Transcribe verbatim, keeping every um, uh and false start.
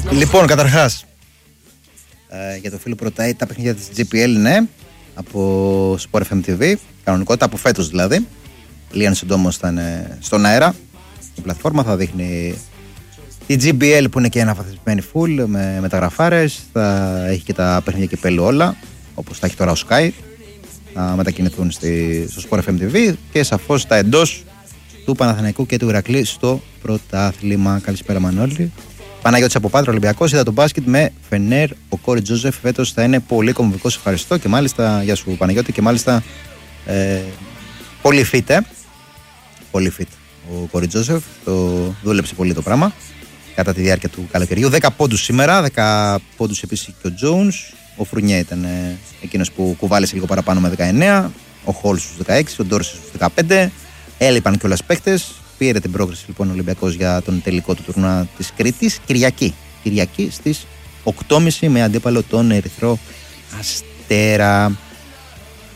Λοιπόν, καταρχάς, ε, για το φίλο που ρωτάει τα παιχνίδια της τζι πι ελ, ναι, από Sport εφ εμ τι βι, κανονικότητα από φέτος δηλαδή. Λίγαν συντόμως θα είναι στον αέρα. Η πλατφόρμα θα δείχνει η τζι μπι ελ που είναι και αναβαθμισμένη full με μεταγραφάρες. Θα έχει και τα παιχνίδια κυπέλλου όλα, όπως τα έχει τώρα ο Sky. Θα μετακινηθούν στη, στο Sport εφ εμ τι βι και σαφώς τα εντός του Παναθηναϊκού και του Ηρακλή στο πρωτάθλημα. Καλησπέρα Μανώλη. Παναγιώτης από Πάτρα, Ολυμπιακός. Είδα τον μπάσκετ με Φενέρ. Ο Κόρι Τζόζεφ φέτος θα είναι πολύ κομβικός. Ευχαριστώ και μάλιστα, γεια σου Παναγιώτη, και μάλιστα ε, πολύ fit, ε. Πολύ fit ο Κόρι Τζόζεφ. Το δούλεψε πολύ το πράγμα κατά τη διάρκεια του καλοκαιριού. δέκα πόντους σήμερα, δέκα πόντους επίσης και ο Τζόουνς. Ο Φρουνιέ ήταν ε, εκείνος που κουβάλεσε λίγο παραπάνω με δεκαεννέα. Ο Χόλ στους δεκαέξι, ο Ντόρση στους δεκαπέντε. Έλειπαν κιόλας παίκτες. Πήρε την πρόκριση λοιπόν ο Ολυμπιακός για τον τελικό του τουρνουά της Κρήτης. Κυριακή. Κυριακή στις οκτώ και μισή με αντίπαλο τον Ερυθρό Αστέρα.